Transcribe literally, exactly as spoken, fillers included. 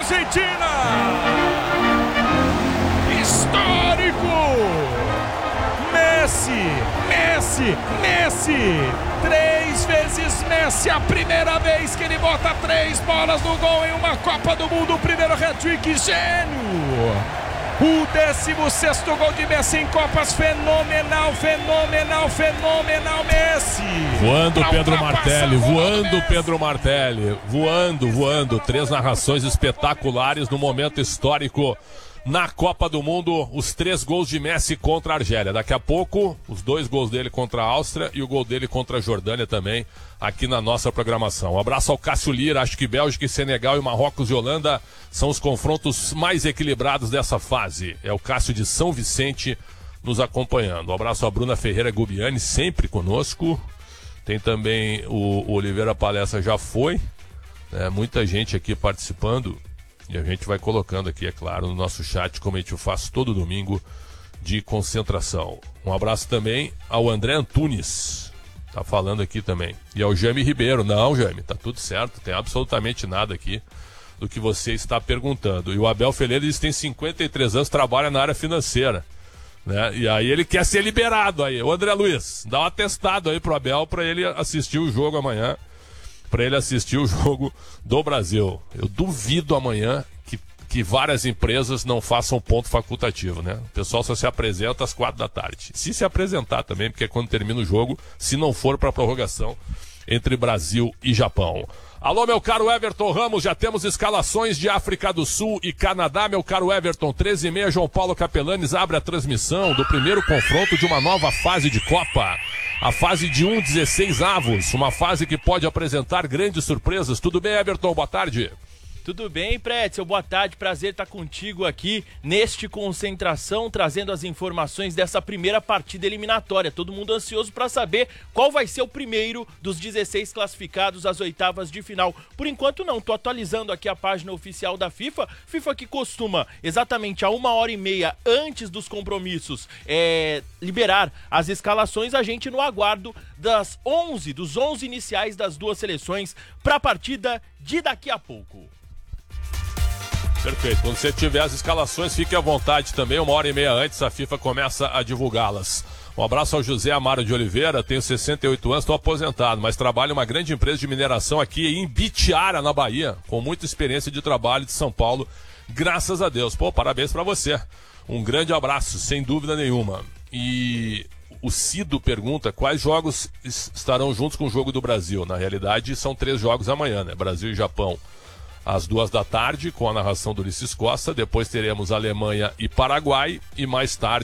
Argentina. Histórico. Messi, Messi, Messi. Três vezes Messi, a primeira vez que ele bota três bolas no gol em uma Copa do Mundo. O primeiro hat-trick, gênio. O décimo sexto gol de Messi em Copas, fenomenal, fenomenal, fenomenal, Messi. Voando Pedro Martelli, voando Pedro Martelli, voando, voando. Três narrações espetaculares no momento histórico na Copa do Mundo. Os três gols de Messi contra a Argélia. Daqui a pouco, os dois gols dele contra a Áustria e o gol dele contra a Jordânia também, aqui na nossa programação. Um abraço ao Cássio Lira. Acho que Bélgica e Senegal e Marrocos e Holanda são os confrontos mais equilibrados dessa fase. É o Cássio de São Vicente nos acompanhando. Um abraço à Bruna Ferreira Gubiani, sempre conosco. Tem também o, o Oliveira Palestra, já foi. É, muita gente aqui participando. E a gente vai colocando aqui, é claro, no nosso chat, como a gente faz todo domingo, de concentração. Um abraço também ao André Antunes, tá falando aqui também. E ao Jaime Ribeiro. Não, Jaime, tá tudo certo, tem absolutamente nada aqui do que você está perguntando. E o Abel Feleiro tem cinquenta e três anos, trabalha na área financeira, né? E aí ele quer ser liberado aí. Ô André Luiz, dá um atestado aí pro Abel para ele assistir o jogo amanhã. Para ele assistir o jogo do Brasil. Eu duvido amanhã que, que várias empresas não façam ponto facultativo, né? O pessoal só se apresenta às quatro da tarde. Se se apresentar também, porque é quando termina o jogo, se não for para prorrogação entre Brasil e Japão. Alô, meu caro Everton Ramos, já temos escalações de África do Sul e Canadá, meu caro Everton. treze e meia, João Paulo Capelanes abre a transmissão do primeiro confronto de uma nova fase de Copa. A fase de um dezesseis avos, uma fase que pode apresentar grandes surpresas. Tudo bem, Everton? Boa tarde. Tudo bem, Pretzel? Boa tarde, prazer estar contigo aqui neste Concentração, trazendo as informações dessa primeira partida eliminatória. Todo mundo ansioso para saber qual vai ser o primeiro dos dezesseis classificados às oitavas de final. Por enquanto não, tô atualizando aqui a página oficial da FIFA, FIFA que costuma exatamente a uma hora e meia antes dos compromissos é, liberar as escalações. A gente no aguardo das onze, dos onze iniciais das duas seleções para a partida de daqui a pouco. Perfeito. Quando você tiver as escalações, fique à vontade também. Uma hora e meia antes, a FIFA começa a divulgá-las. Um abraço ao José Amaro de Oliveira. Tenho sessenta e oito anos, estou aposentado, mas trabalho em uma grande empresa de mineração aqui em Bitiara, na Bahia, com muita experiência de trabalho de São Paulo. Graças a Deus. Pô, parabéns para você. Um grande abraço, sem dúvida nenhuma. E o Cido pergunta quais jogos estarão juntos com o jogo do Brasil. Na realidade, são três jogos amanhã, né? Brasil e Japão às duas da tarde, com a narração do Ulisses Costa. Depois teremos Alemanha e Paraguai. E mais tarde